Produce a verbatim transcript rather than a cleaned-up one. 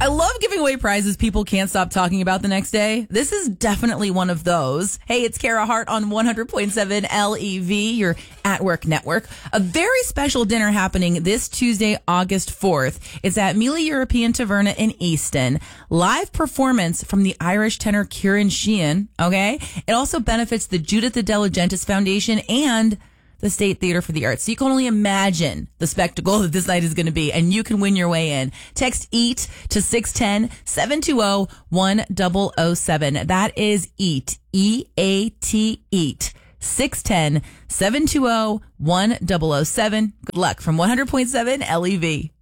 I love giving away prizes people can't stop talking about the next day. This is definitely one of those. Hey, it's Kara Hart on one hundred point seven L E V, your At Work network. A very special dinner happening this Tuesday, August fourth. It's at Mila European Taverna in Easton. Live performance from the Irish tenor Kieran Sheehan, okay? It also benefits the Judith De Diligentis Foundation and the State Theater for the Arts. So you can only imagine the spectacle that this night is going to be, and you can win your way in. Text EAT to six one zero, seven two zero, one zero zero seven. That is EAT, E A T, EAT. six one zero, seven two zero, one zero zero seven. Good luck from one hundred point seven L E V.